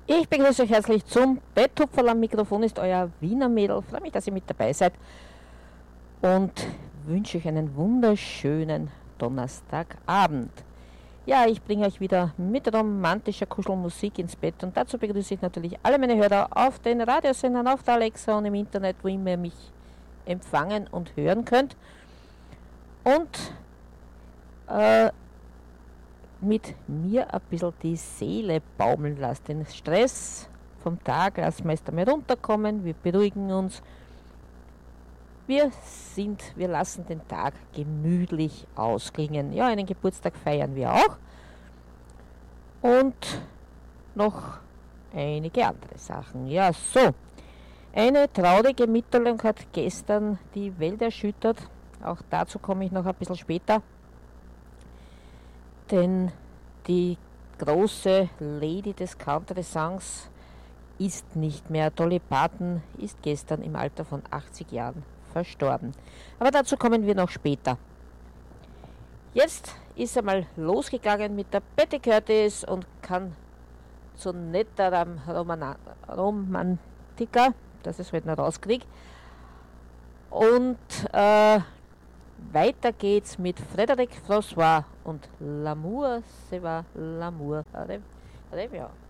Ich begrüße euch herzlich zum Betthupferl. Am Mikrofon ist euer Wiener Mädel. Freue mich, dass ihr mit dabei seid und wünsche euch einen wunderschönen Donnerstagabend. Ja, ich bringe euch wieder mit romantischer Kuschelmusik ins Bett und dazu begrüße ich natürlich alle meine Hörer auf den Radiosendern, auf der Alexa und im Internet, wo ihr mich empfangen und hören könnt. Und mit mir ein bisschen die Seele baumeln lasst. Den Stress vom Tag lassen wir erst einmal runterkommen, wir beruhigen uns. Wir lassen den Tag gemütlich ausklingen. Ja, einen Geburtstag feiern wir auch. Und noch einige andere Sachen. Ja, so. Eine traurige Mitteilung hat gestern die Welt erschüttert. Auch dazu komme ich noch ein bisschen später. Denn die große Lady des Country-Songs ist nicht mehr. Dolly Parton ist gestern im Alter von 80 Jahren verstorben. Aber dazu kommen wir noch später. Jetzt ist er mal losgegangen mit der Betty Curtis und kann so netter Romantiker, dass ich es heute noch rauskriege. Und weiter geht's mit Frédéric François und L'amour, c'est va l'amour. Rêve, ja.